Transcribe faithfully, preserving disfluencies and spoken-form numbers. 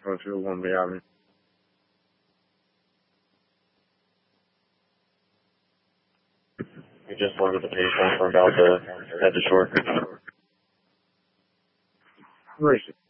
oh two one B Avenue. We just loaded the patient. We're about to head to shore. Where is it?